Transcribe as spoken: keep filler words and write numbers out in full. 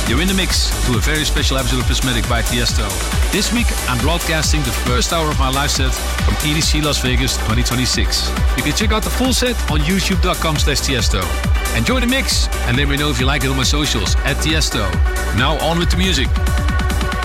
You're in the mix to a very special episode of Prismatic by Tiesto. This week, I'm broadcasting the first hour of my live set from E D C Las Vegas twenty twenty-six. You can check out the full set on youtube.com slash Tiesto. Enjoy the mix and let me know if you like it on my socials at Tiesto. Now on with the music.